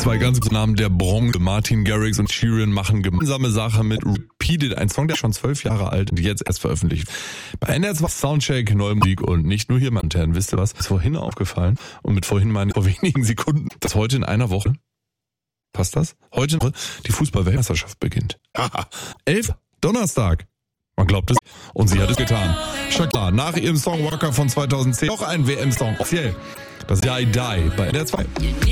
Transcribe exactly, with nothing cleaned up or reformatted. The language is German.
Zwei ganz gute Namen der Branche, Martin Garrix und Sheeran, machen gemeinsame Sache mit Repeated, ein Song, der schon zwölf Jahre alt und jetzt erst veröffentlicht. Bei N R zwei Soundcheck, neue Musik und nicht nur hier, meine Herren, wisst ihr was? Ist vorhin aufgefallen und mit vorhin meine ich vor wenigen Sekunden, dass heute in einer Woche, passt das? Heute die Fußball-Weltmeisterschaft beginnt. Haha, elf Donnerstag. Man glaubt es. Und sie hat es getan. Shakira, nach ihrem Song Waka von zweitausendzehn, noch ein W M-Song, offiziell. Das Die Die bei N R zwei.